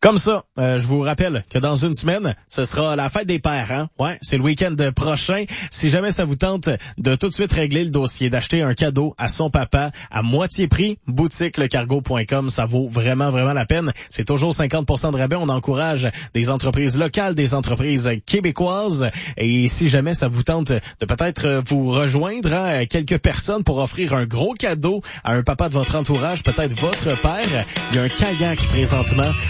Comme ça, je vous rappelle que dans une semaine, ce sera la fête des pères, hein? Ouais, c'est le week-end prochain. Si jamais ça vous tente de tout de suite régler le dossier, d'acheter un cadeau à son papa à moitié prix, boutiquelecargo.com, ça vaut vraiment, vraiment la peine. C'est toujours 50% de rabais. On encourage des entreprises locales, des entreprises québécoises. Et si jamais ça vous tente de peut-être vous rejoindre, hein, quelques personnes pour offrir un gros cadeau à un papa de votre entourage, peut-être votre père, il y a un kayak présentement